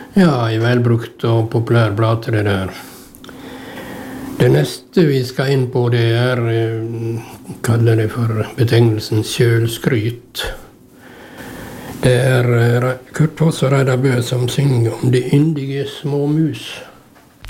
Ja, en velbrukt og populær plate, det der. Det neste vi skal inn på, det er, kaller det for betegnelsen sjølskryt. Det er Kurt Foss og Reidar Bø som synger om de yndige småmus.